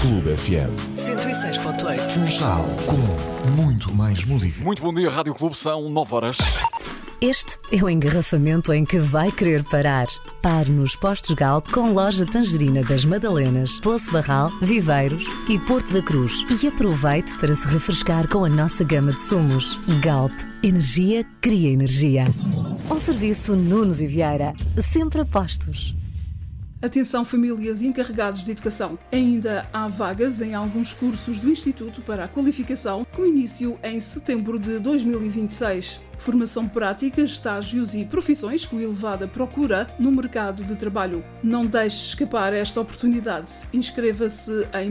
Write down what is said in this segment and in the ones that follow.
Clube FM 106.8. Funchal, com muito mais música. Muito bom dia, Rádio Clube, são 9 horas. Este é o engarrafamento em que vai querer parar. Pare nos postos Galp com loja Tangerina das Madalenas, Poço Barral, Viveiros e Porto da Cruz. E aproveite para se refrescar com a nossa gama de sumos. Galp, energia cria energia. Ao serviço Nunes e Vieira, sempre a postos. Atenção famílias e encarregados de educação. Ainda há vagas em alguns cursos do Instituto para a Qualificação, com início em setembro de 2026. Formação prática, estágios e profissões com elevada procura no mercado de trabalho. Não deixe escapar esta oportunidade. Inscreva-se em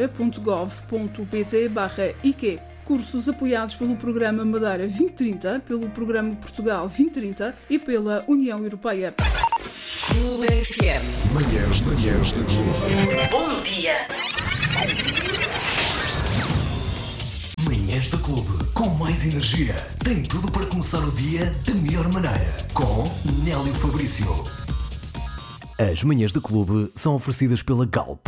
madeira.gov.pt/IQ. Cursos apoiados pelo Programa Madeira 2030, pelo Programa Portugal 2030 e pela União Europeia. Clube FM. Manhãs de Clube. Bom dia. Manhãs da Clube, com mais energia. Tem tudo para começar o dia da melhor maneira. Com Nélio Fabrício. As manhãs da Clube são oferecidas pela Galp.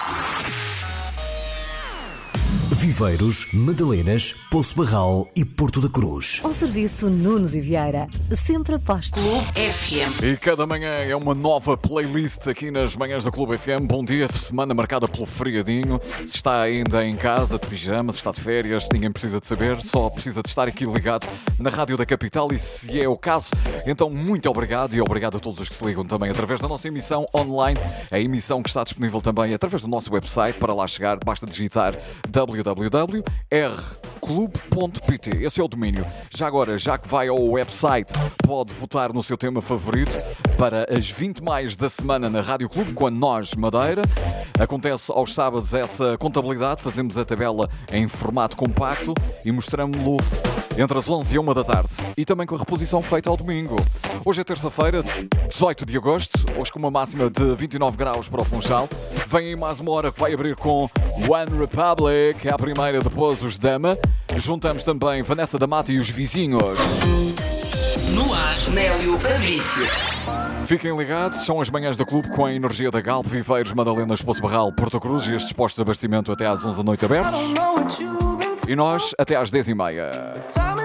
Viveiros, Madalenas, Poço Barral e Porto da Cruz. Ao serviço Nunes e Vieira, sempre a postos. Clube FM. E cada manhã é uma nova playlist aqui nas manhãs da Clube FM. Bom dia, semana marcada pelo feriadinho. Se está ainda em casa, de pijama, se está de férias, ninguém precisa de saber. Só precisa de estar aqui ligado na Rádio da Capital. E se é o caso, então muito obrigado. E obrigado a todos os que se ligam também através da nossa emissão online. A emissão que está disponível também através do nosso website. Para lá chegar, basta digitar www.rclube.pt. Esse é o domínio. Já agora, já que vai ao website, pode votar no seu tema favorito para as 20 mais da semana na Rádio Clube, com a Nós Madeira. Acontece aos sábados essa contabilidade. Fazemos a tabela em formato compacto e mostramos-lo entre as 11 e 1 da tarde. E também com a reposição feita ao domingo. Hoje é terça-feira, 18 de agosto. Hoje com uma máxima de 29 graus para o Funchal. Vem aí mais uma hora que vai abrir com One Republic, que é a primeira, depois os Dama. Juntamos também Vanessa da Mata e os Vizinhos. No ar, Nélio Fabrício. Fiquem ligados, são as manhãs da Clube com a energia da Galp, Viveiros, Madalenas, Poço Barral, Porto Cruz e estes postos de abastecimento até às 11 da noite abertos. E nós até às 10h30.